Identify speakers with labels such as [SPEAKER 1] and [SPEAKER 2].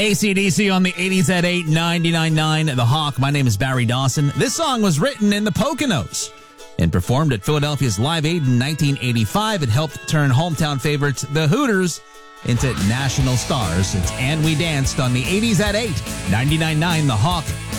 [SPEAKER 1] AC/DC on the 80s at 8, 99.9 The Hawk. My name is Barry Dawson. This song was written in the Poconos and performed at Philadelphia's Live Aid in 1985. It helped turn hometown favorites, the Hooters, into national stars. It's And We Danced on the 80s at 8, 99.9 The Hawk.